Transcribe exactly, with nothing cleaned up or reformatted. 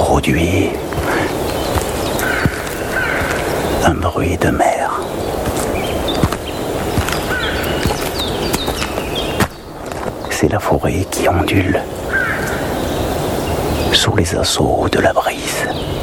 produit un bruit de mer. C'est la forêt qui ondule sous les assauts de la brise.